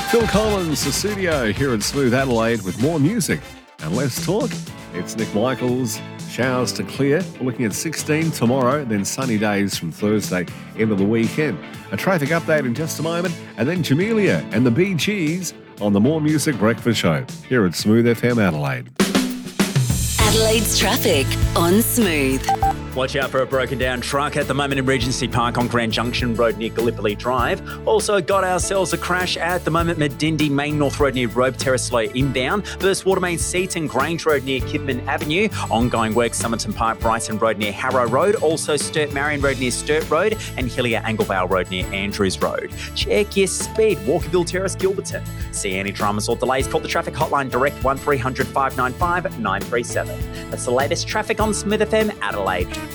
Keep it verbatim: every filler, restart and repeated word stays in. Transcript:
Phil Collins, the studio here in Smooth Adelaide with more music and less talk. It's Nick Michaels. Showers to clear. We're looking at sixteen tomorrow, then sunny days from Thursday into the weekend. A traffic update in just a moment, and then Jamelia and the Bee Gees on the More Music Breakfast Show here at Smooth F M Adelaide. Adelaide's traffic on Smooth. Watch out for a broken down truck at the moment in Regency Park on Grand Junction Road near Gallipoli Drive. Also got ourselves a crash at the moment Medindi Main North Road near Robe Terrace Low inbound. Burst Watermain Seaton Grange Road near Kidman Avenue. Ongoing work Somerton Park Brighton Road near Harrow Road. Also Sturt Marion Road near Sturt Road and Hillier Anglevale Road near Andrews Road. Check your speed. Walkerville Terrace Gilberton. See any dramas or delays? Call the traffic hotline direct one three hundred five nine five nine three seven. That's the latest traffic on Smooth F M Adelaide.